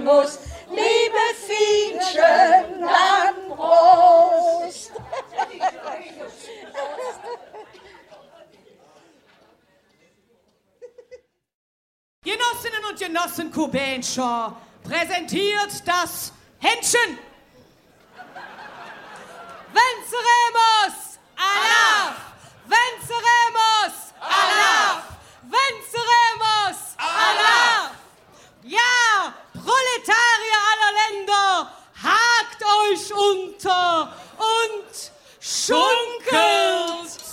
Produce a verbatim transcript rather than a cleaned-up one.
muss. Liebe Fienchen, dann Prost! Genossinnen und Genossen Kubenscher präsentiert das Händchen. Venceremos! Allah! Venceremos! Allah! Venceremos! Allah! Ja, Proletarier aller Länder, hakt euch unter und schunkelt!